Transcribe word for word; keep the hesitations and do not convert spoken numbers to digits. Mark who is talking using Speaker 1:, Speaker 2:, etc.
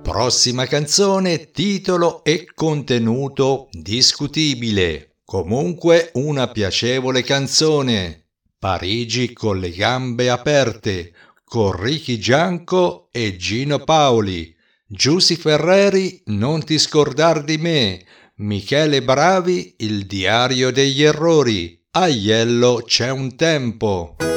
Speaker 1: Prossima canzone, titolo e contenuto discutibile. Comunque una piacevole canzone. Parigi con le gambe aperte, con Ricky Gianco e Gino Paoli. Giussi Ferreri, non ti scordar di me. Michele Bravi, il diario degli errori. Aiello c'è un tempo.